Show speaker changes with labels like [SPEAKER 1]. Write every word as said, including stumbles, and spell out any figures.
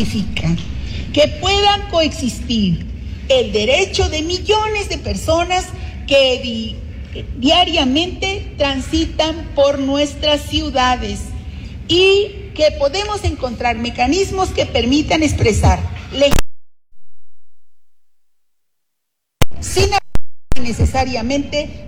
[SPEAKER 1] significa que puedan coexistir el derecho de millones de personas que di- diariamente transitan por nuestras ciudades y que podemos encontrar mecanismos que permitan expresar sin necesariamente